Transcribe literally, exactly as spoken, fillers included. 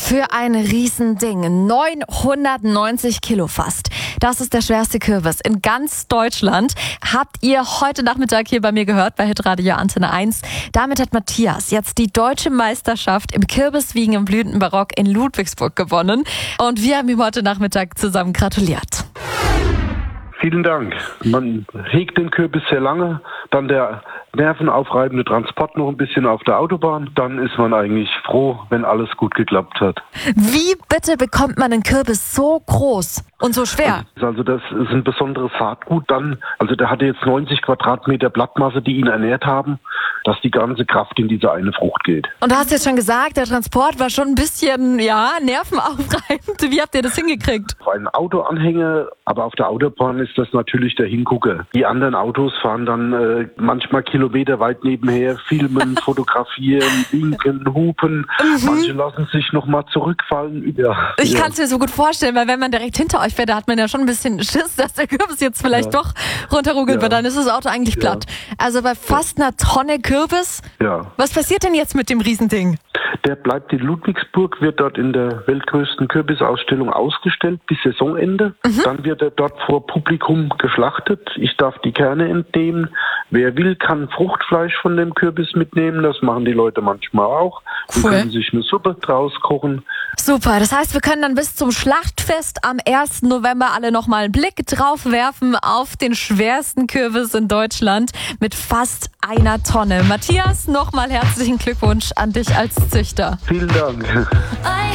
für ein Riesending. neunhundertneunzig Kilo fast. Das ist der schwerste Kürbis in ganz Deutschland. Habt ihr heute Nachmittag hier bei mir gehört, bei Hitradio Antenne eins. Damit hat Matthias jetzt die deutsche Meisterschaft im Kürbiswiegen im blühenden Barock in Ludwigsburg gewonnen. Und wir haben ihm heute Nachmittag zusammen gratuliert. Vielen Dank. Man hegt den Kürbis sehr lange, dann der nervenaufreibende Transport noch ein bisschen auf der Autobahn. Dann ist man eigentlich froh, wenn alles gut geklappt hat. Wie bitte bekommt man einen Kürbis so groß und so schwer? Also das ist ein besonderes Saatgut dann. Also der hatte jetzt neunzig Quadratmeter Blattmasse, die ihn ernährt haben, dass die ganze Kraft in diese eine Frucht geht. Und du hast jetzt schon gesagt, der Transport war schon ein bisschen, ja, nervenaufreibend. Wie habt ihr das hingekriegt? Auf einen Autoanhänger, aber auf der Autobahn ist das natürlich der Hingucker. Die anderen Autos fahren dann äh, manchmal Kilometer weit nebenher, filmen, fotografieren, winken, hupen. Mhm. Manche lassen sich noch mal zurückfallen. Ja, ich ja. kann es mir so gut vorstellen, weil wenn man direkt hinter euch fährt, da hat man ja schon ein bisschen Schiss, dass der Kürbis jetzt vielleicht ja. doch runterrugelt, ja. weil dann ist das Auto eigentlich platt. Ja. Also bei fast einer Tonne Kürbis. Ja. Was passiert denn jetzt mit dem Riesending? Der bleibt in Ludwigsburg, wird dort in der weltgrößten Kürbisausstellung ausgestellt bis Saisonende. Mhm. Dann wird er dort vor Publikum geschlachtet. Ich darf die Kerne entnehmen. Wer will, kann Fruchtfleisch von dem Kürbis mitnehmen. Das machen die Leute manchmal auch. Cool. Die können sich eine Suppe draus kochen. Super, das heißt, wir können dann bis zum Schlachtfest am ersten November alle nochmal einen Blick drauf werfen auf den schwersten Kürbis in Deutschland mit fast einer Tonne. Matthias, nochmal herzlichen Glückwunsch an dich als Züchter. Vielen Dank.